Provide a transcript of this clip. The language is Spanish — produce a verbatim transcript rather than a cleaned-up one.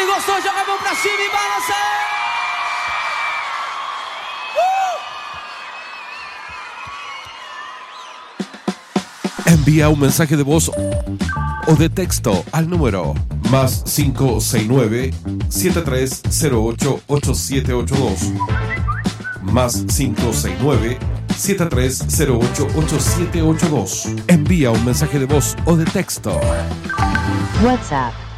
Quem gostou, joga a mão pra cima e balança! Uh! Envía un mensaje de voz o de texto al número más cinco seis nueve, siete tres cero ocho, ocho siete ocho dos. Más cinco seis nueve, siete tres cero ocho, ocho siete ocho dos. Envía un mensaje de voz o de texto. WhatsApp